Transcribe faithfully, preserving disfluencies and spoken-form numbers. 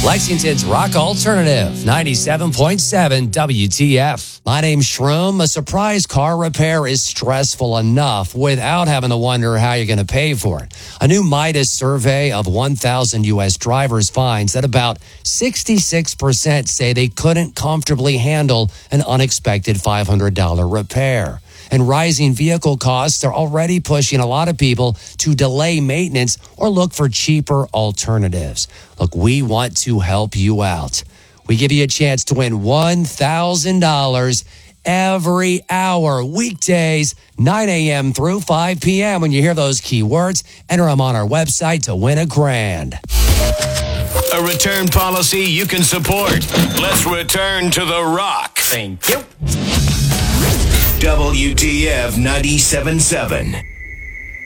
Lexington's Rock Alternative, ninety-seven point seven W T F. My name's Shroom. A surprise car repair is stressful enough without having to wonder how you're going to pay for it. A new Midas survey of one thousand U S drivers finds that about sixty-six percent say they couldn't comfortably handle an unexpected five hundred dollars repair. And rising vehicle costs are already pushing a lot of people to delay maintenance or look for cheaper alternatives. Look, we want to help you out. We give you a chance to win one thousand dollars every hour, weekdays, nine a.m. through five p.m. When you hear those keywords, enter them on our website to win a grand. A return policy you can support. Let's return to the Rock. Thank you. W T F ninety-seven point seven.